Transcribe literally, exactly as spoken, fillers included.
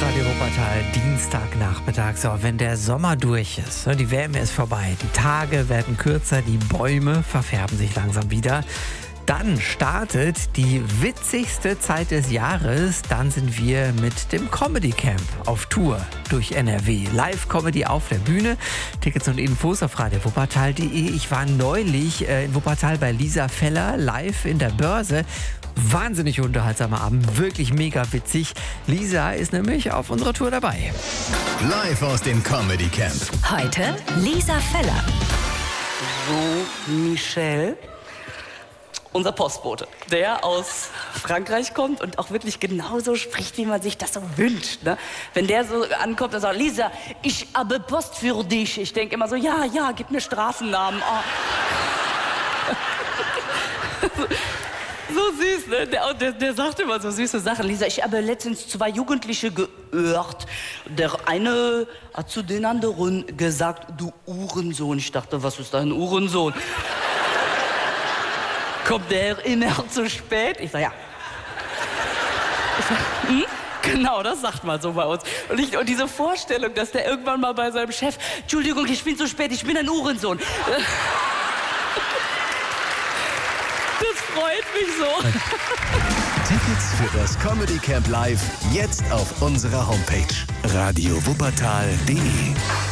Radio Wuppertal, Dienstagnachmittag. So, wenn der Sommer durch ist, die Wärme ist vorbei, die Tage werden kürzer, die Bäume verfärben sich langsam wieder. Dann startet die witzigste Zeit des Jahres. Dann sind wir mit dem Comedy Camp auf Tour durch N R W. Live-Comedy auf der Bühne. Tickets und Infos auf radio wuppertal punkt de. Ich war neulich äh, in Wuppertal bei Lisa Feller live in der Börse. Wahnsinnig unterhaltsamer Abend, wirklich mega witzig. Lisa ist nämlich auf unserer Tour dabei. Live aus dem Comedy Camp. Heute Lisa Feller. So, Michel, unser Postbote, der aus Frankreich kommt und auch wirklich genauso spricht, wie man sich das so wünscht. Ne? Wenn der so ankommt und sagt, Lisa, ich habe Post für dich. Ich denke immer so, ja, ja, gib mir Straßennamen. Oh. So süß, ne? Der, der, der sagt immer so süße Sachen. Lisa, ich habe letztens zwei Jugendliche gehört. Der eine hat zu den anderen gesagt, du Uhrensohn. Ich dachte, was ist dein Uhrensohn? Kommt der immer zu spät? Ich sag, ja. Ich sag, hm? Genau, das sagt man so bei uns. Und, ich, und diese Vorstellung, dass der irgendwann mal bei seinem Chef, Entschuldigung, ich bin zu spät, ich bin ein Uhrensohn. Das freut mich so. Tickets für das Comedy Camp Live jetzt auf unserer Homepage radio wuppertal punkt de.